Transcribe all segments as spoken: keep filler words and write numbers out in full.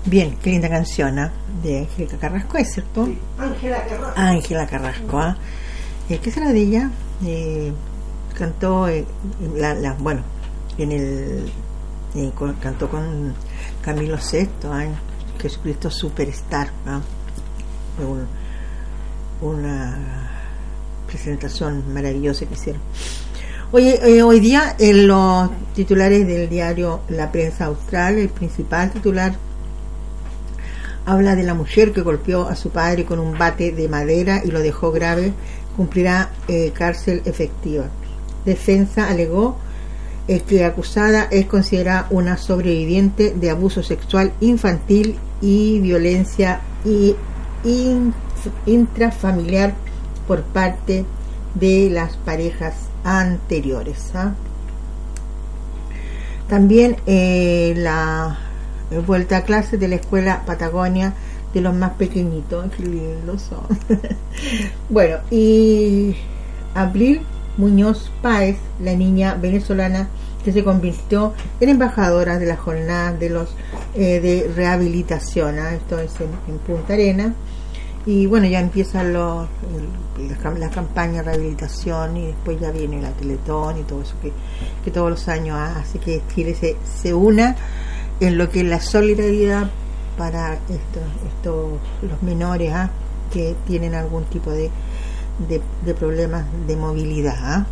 Bien, qué linda canción, ¿eh? De Angélica Carrasco, ¿es cierto? Sí, Ángela Carrasco. Ángela Carrasco, ¿eh? Eh, ¿Qué será de ella? Eh, cantó, eh, la, la, bueno, en el eh, con, cantó con Camilo Sesto, ¿eh? Jesucristo Superstar, ¿eh? Fue un, una presentación maravillosa que hicieron. Oye, eh, hoy día en los titulares del diario La Prensa Austral, el principal titular habla de la mujer que golpeó a su padre con un bate de madera y lo dejó grave, cumplirá eh, cárcel efectiva. Defensa alegó eh, que acusada es considerada una sobreviviente de abuso sexual infantil y violencia y in, intrafamiliar por parte de las parejas anteriores. ¿eh? También eh, la vuelta a clase de la escuela Patagonia de los más pequeñitos, qué lindos son. Bueno, y Abril Muñoz Páez, la niña venezolana que se convirtió en embajadora de la jornada de los eh, de rehabilitación, ¿eh? Esto es en, en Punta Arenas. Y bueno, ya empiezan los, el, la, la campaña de rehabilitación y después ya viene la Teletón y todo eso que, que todos los años hace que Chile se, se una en lo que es la solidaridad para estos, estos los menores ¿ah? que tienen algún tipo de, de, de problemas de movilidad. ¿ah?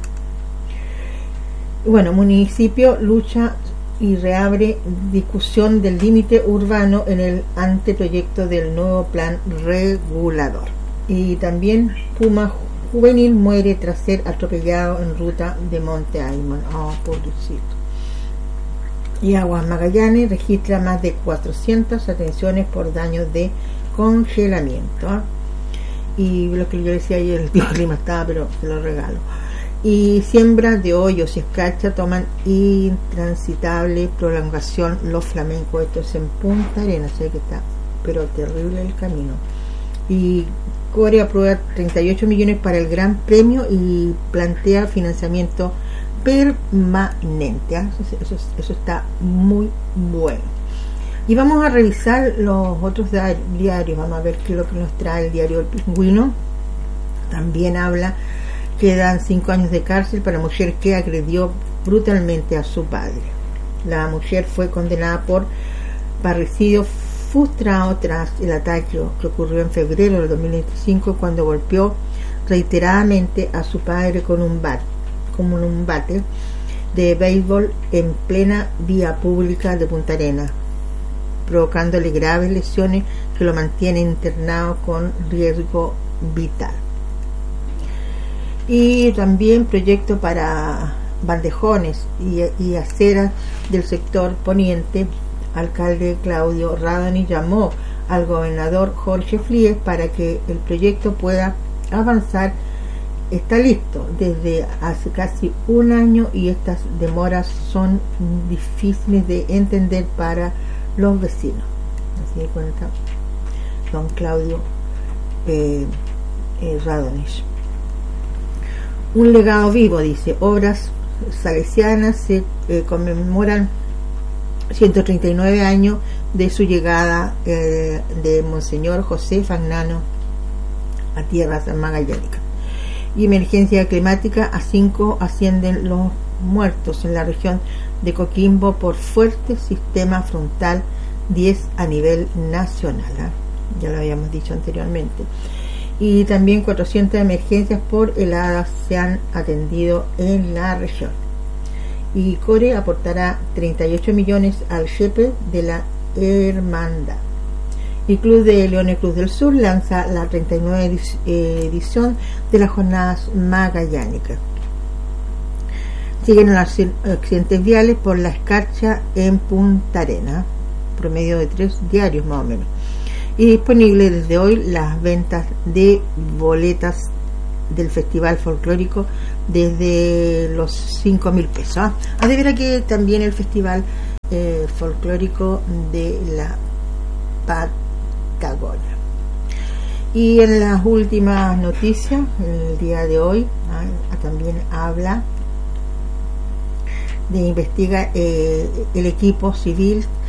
Bueno, municipio lucha y reabre discusión del límite urbano en el anteproyecto del nuevo plan regulador. Y también Puma juvenil muere tras ser atropellado en ruta de Monte Aymon. Oh, pobrecito. Y Aguas Magallanes registra más de cuatrocientas atenciones por daños de congelamiento. ¿eh? Y lo que yo decía ayer, el clima estaba, pero se lo regalo. Y siembras de hoyos y escarcha toman intransitable prolongación los flamencos. Esto es en Punta Arenas, sé que está, pero terrible el camino. Y Core aprueba treinta y ocho millones para el Gran Premio y plantea financiamiento permanente. ¿eh? Eso, eso, eso está muy bueno. Y vamos a revisar los otros diarios. Vamos a ver qué es lo que nos trae el diario El Pingüino. También habla que dan cinco años de cárcel para la mujer que agredió brutalmente a su padre. La mujer fue condenada por parricidio frustrado tras el ataque que ocurrió en febrero del dos mil veinticinco cuando golpeó reiteradamente a su padre con un bat como un bate de béisbol en plena vía pública de Punta Arenas, provocándole graves lesiones que lo mantienen internado con riesgo vital. Y también proyecto para bandejones y, y aceras del sector poniente. Alcalde Claudio Radoni llamó al gobernador Jorge Fríes para que el proyecto pueda avanzar. Está listo desde hace casi un año y estas demoras son difíciles de entender para los vecinos. Así que cuenta don Claudio eh, eh, Radoni. Un legado vivo, dice. Obras salesianas se eh, conmemoran ciento treinta y nueve años de su llegada eh, de Monseñor José Fagnano a tierras magallánicas. Y emergencia climática, a cinco ascienden los muertos en la región de Coquimbo por fuerte sistema frontal, diez a nivel nacional. ¿eh? Ya lo habíamos dicho anteriormente. Y también cuatrocientas emergencias por heladas se han atendido en la región. Y Core aportará treinta y ocho millones al jefe de la Hermandad. Y Club de Leones Cruz del Sur lanza la treinta y nueve edición de las jornadas magallánicas. Siguen los accidentes viales por la escarcha en Punta Arenas, promedio de tres diarios más o menos. Y disponible desde hoy las ventas de boletas del Festival Folclórico desde los cinco mil pesos. Ah, ah de veras que también el Festival eh, Folclórico de la Patagonia. Y en las últimas noticias, el día de hoy, ah, también habla de investiga eh, el equipo civil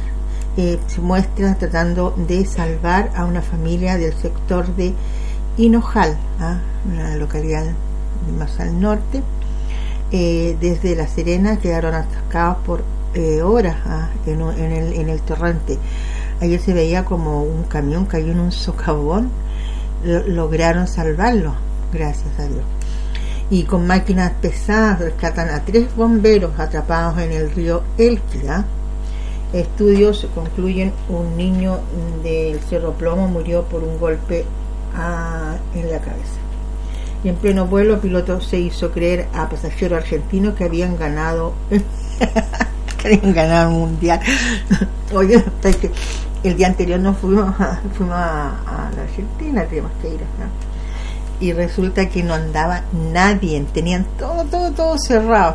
eh, se muestra tratando de salvar a una familia del sector de Hinojal, ¿ah? Una localidad más al norte. Eh, desde La Serena quedaron atascados por eh, horas ¿ah? en, en, el, en el torrente. Ayer se veía como un camión cayó en un socavón. Lo, lograron salvarlo, gracias a Dios. Y con máquinas pesadas rescatan a tres bomberos atrapados en el río Elqui. Estudios concluyen un niño del Cerro Plomo murió por un golpe a, en la cabeza. Y en pleno vuelo el piloto se hizo creer a pasajeros argentinos que habían ganado que habían ganado el mundial. Oye, es que el día anterior nos fuimos a, fuimos a, a la Argentina, teníamos que ir, ¿no? Y resulta que no andaba nadie, tenían todo, todo, todo cerrado.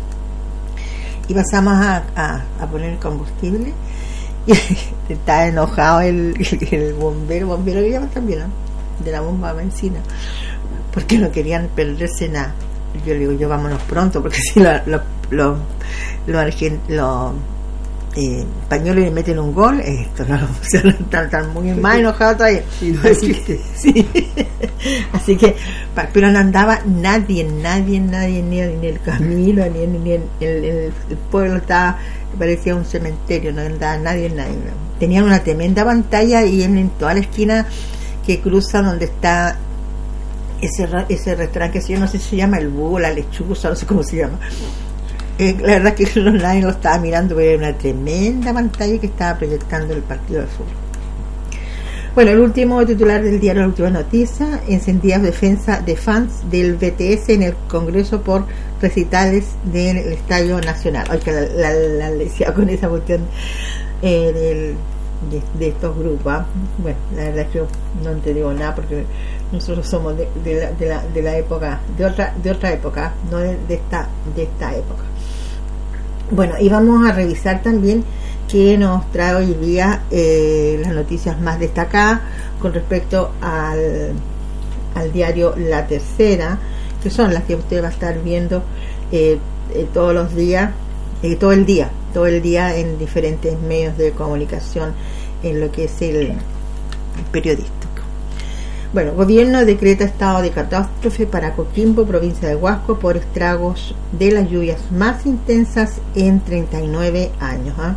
Y pasamos a, a, a poner combustible y estaba enojado el, el bombero, bombero que llaman también, ¿no? De la bomba de benzina, porque no querían perderse nada. Yo le digo, yo vámonos pronto, porque si los lo, lo, lo, lo, eh, españoles le meten un gol, esto no lo pusieron, están, están muy más enojados todavía. Así que, sí. Así que, pero no andaba nadie, nadie, nadie, ni en el camino, ni en, ni en el, el, el pueblo estaba, parecía un cementerio, no andaba nadie, nadie. Tenían una tremenda pantalla y en, en toda la esquina que cruza donde está ese ese restaurante que yo no sé si se llama el búho, la lechuza, no sé cómo se llama. Eh, la verdad es que nadie lo estaba mirando, pero era una tremenda pantalla que estaba proyectando el partido de fútbol. Bueno, el último titular del diario La Última Noticia: encendidas defensa de fans del B T S en el Congreso por recitales del Estadio Nacional. Ay, que la, la, la, la decía con esa cuestión eh, del De, de estos grupos. ¿eh? Bueno, la verdad es que yo no te digo nada porque nosotros somos de, de, la, de, la, de la época, de otra de otra época, no de, de esta de esta época. Bueno, y vamos a revisar también que nos trae hoy día eh, las noticias más destacadas con respecto al, al diario La Tercera, que son las que usted va a estar viendo eh, eh, todos los días, eh, todo el día todo el día en diferentes medios de comunicación en lo que es el periodístico. Bueno, gobierno decreta estado de catástrofe para Coquimbo, provincia de Huasco, por estragos de las lluvias más intensas en treinta y nueve años. ¿eh?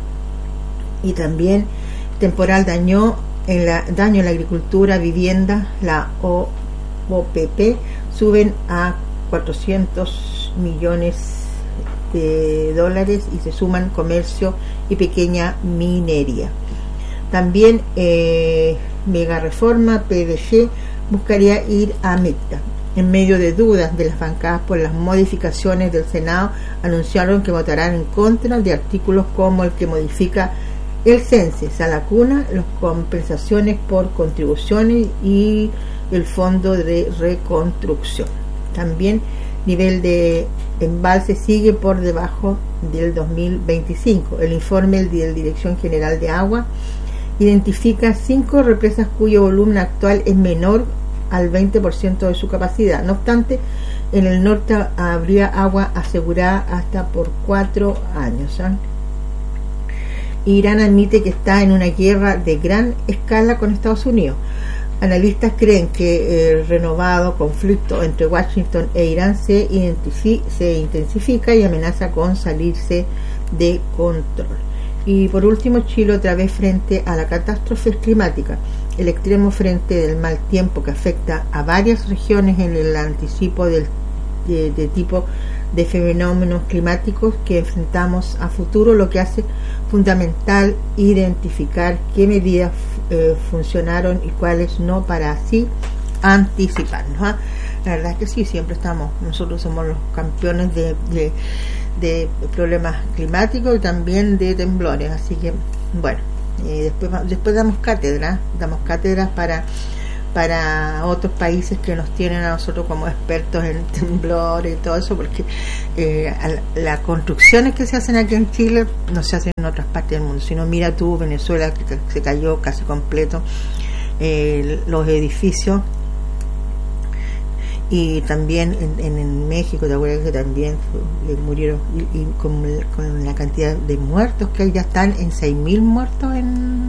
Y también temporal dañó en la, daño en la agricultura, vivienda, la O P P suben a cuatrocientos millones de dólares y se suman comercio y pequeña minería. También eh, mega reforma P D G buscaría ir a Mecta. En medio de dudas de las bancadas por las modificaciones del Senado, anunciaron que votarán en contra de artículos como el que modifica el census a la cuna, las compensaciones por contribuciones y el fondo de reconstrucción. También nivel de embalse sigue por debajo del dos mil veinticinco. El informe de la Dirección General de Agua identifica cinco represas cuyo volumen actual es menor al veinte por ciento de su capacidad. No obstante, en el norte habría agua asegurada hasta por cuatro años. ¿eh? Irán admite que está en una guerra de gran escala con Estados Unidos. Analistas creen que el renovado conflicto entre Washington e Irán se, se intensifica y amenaza con salirse de control. Y por último, Chile otra vez frente a la catástrofe climática. El extremo frente del mal tiempo que afecta a varias regiones en el anticipo del, de, de tipo de fenómenos climáticos que enfrentamos a futuro, lo que hace fundamental identificar qué medidas eh, funcionaron y cuáles no, para así anticiparnos. ¿eh? La verdad es que sí, siempre estamos, nosotros somos los campeones de, de, de problemas climáticos y también de temblores, así que bueno, eh, después después damos cátedra, damos cátedras para para otros países que nos tienen a nosotros como expertos en temblores y todo eso, porque eh, las construcciones que se hacen aquí en Chile no se hacen en otras partes del mundo. Si no, mira tú Venezuela, que se cayó casi completo, eh, los edificios, y también en, en, en México, ¿te acuerdas que también fue, murieron? Y, y con, con la cantidad de muertos que hay, ya están en seis mil muertos en